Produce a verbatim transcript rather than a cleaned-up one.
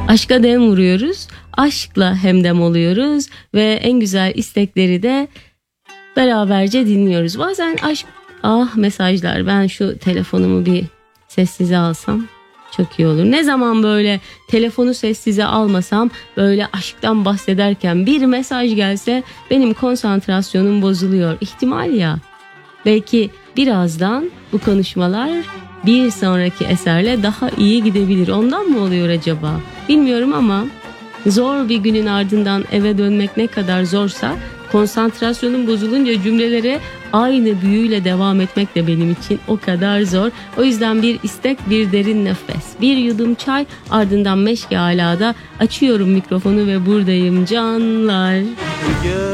Aşka dem vuruyoruz, aşkla hemdem oluyoruz ve en güzel istekleri de beraberce dinliyoruz. Bazen aşk, ah mesajlar, ben şu telefonumu bir sessize alsam çok iyi olur. Ne zaman böyle telefonu sessize almasam, böyle aşktan bahsederken bir mesaj gelse benim konsantrasyonum bozuluyor. İhtimal ya. Belki birazdan bu konuşmalar bir sonraki eserle daha iyi gidebilir. Ondan mı oluyor acaba? Bilmiyorum ama zor bir günün ardından eve dönmek ne kadar zorsa, konsantrasyonum bozulunca cümlelere aynı büyüyle devam etmek de benim için o kadar zor. O yüzden bir istek, bir derin nefes, bir yudum çay, ardından meşke alada açıyorum mikrofonu ve buradayım canlar.